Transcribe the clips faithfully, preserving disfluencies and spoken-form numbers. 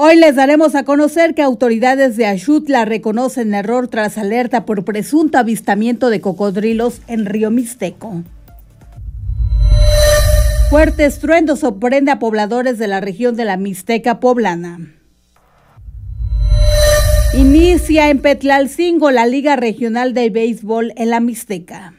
Hoy les daremos a conocer que autoridades de Axutla reconocen error tras alerta por presunto avistamiento de cocodrilos en Río Mixteco. Fuerte estruendo sorprende a pobladores de la región de la Mixteca poblana. Inicia en Petlalcingo la Liga Regional de Béisbol en la Mixteca.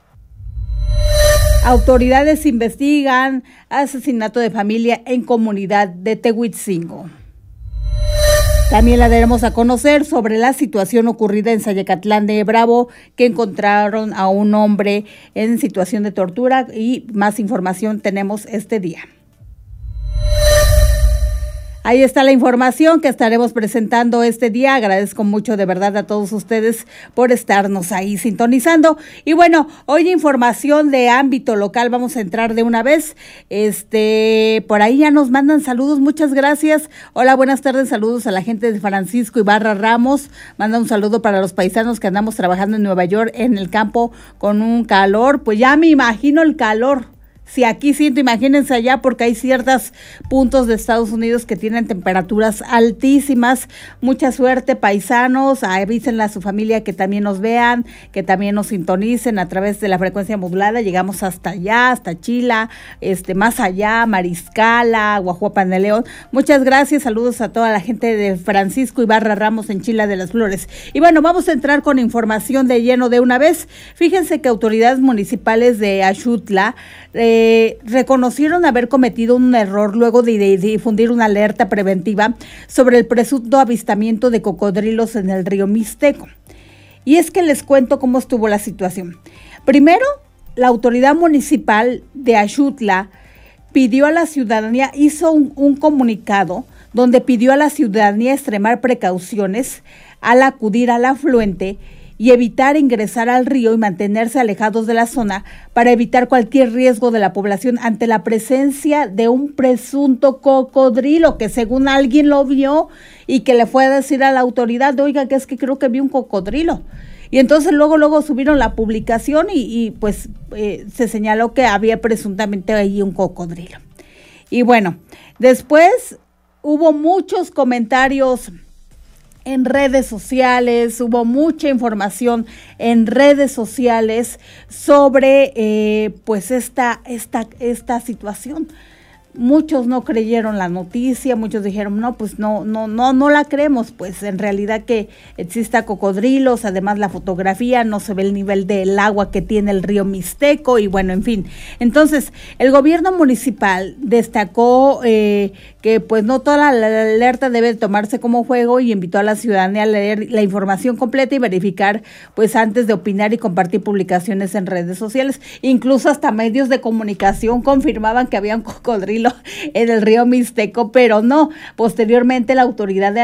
Autoridades investigan asesinato de familia en comunidad de Tehuitzingo. También la daremos a conocer sobre la situación ocurrida en Sayacatlán de Bravo, que encontraron a un hombre en situación de tortura, y más información tenemos este día. Ahí está la información que estaremos presentando este día. Agradezco mucho de verdad a todos ustedes por estarnos ahí sintonizando. Y bueno, hoy información de ámbito local, vamos a entrar de una vez. Este, por ahí ya nos mandan saludos, muchas gracias. Hola, buenas tardes, saludos a la gente de Francisco Ibarra Ramos. Manda un saludo para los paisanos que andamos trabajando en Nueva York en el campo con un calor. Pues ya me imagino el calor. Si aquí siento, imagínense allá, porque hay ciertos puntos de Estados Unidos que tienen temperaturas altísimas. Mucha suerte, paisanos, avísenle a su familia que también nos vean, que también nos sintonicen a través de la frecuencia modulada. Llegamos hasta allá, hasta Chila, este, más allá, Mariscala, Guajuapan de León. Muchas gracias, saludos a toda la gente de Francisco Ibarra Ramos en Chila de las Flores. Y bueno, vamos a entrar con información de lleno de una vez. Fíjense que autoridades municipales de Axutla eh, Eh, reconocieron haber cometido un error luego de, de, de difundir una alerta preventiva sobre el presunto avistamiento de cocodrilos en el río Mixteco. Y es que les cuento cómo estuvo la situación. Primero, la autoridad municipal de Axutla pidió a la ciudadanía, hizo un, un comunicado donde pidió a la ciudadanía extremar precauciones al acudir al afluente y evitar ingresar al río y mantenerse alejados de la zona para evitar cualquier riesgo de la población ante la presencia de un presunto cocodrilo que según alguien lo vio y que le fue a decir a la autoridad, oiga, que es que creo que vi un cocodrilo. Y entonces luego, luego subieron la publicación y, y pues eh, se señaló que había presuntamente ahí un cocodrilo. Y bueno, después hubo muchos comentarios en redes sociales, hubo mucha información en redes sociales sobre eh, pues esta, esta, esta situación. Muchos no creyeron la noticia, muchos dijeron, no, pues no, no, no, no la creemos, pues en realidad que exista cocodrilos, además la fotografía, no se ve el nivel del agua que tiene el río Mixteco y bueno, en fin. Entonces, el gobierno municipal destacó eh, que pues no toda la, la alerta debe tomarse como juego y invitó a la ciudadanía a leer la información completa y verificar pues antes de opinar y compartir publicaciones en redes sociales. Incluso hasta medios de comunicación confirmaban que había un cocodrilo en el río Mixteco, pero no. Posteriormente la autoridad de